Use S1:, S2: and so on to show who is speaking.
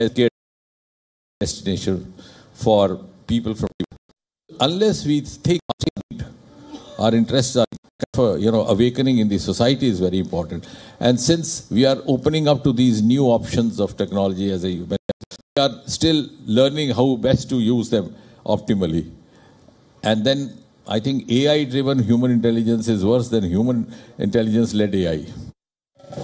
S1: destination for people from unless we think our interests are awakening in the society is very important. And since we are opening up to these new options of technology as a human, we are still learning how best to use them optimally. And then I think AI driven human intelligence is worse than human intelligence led AI.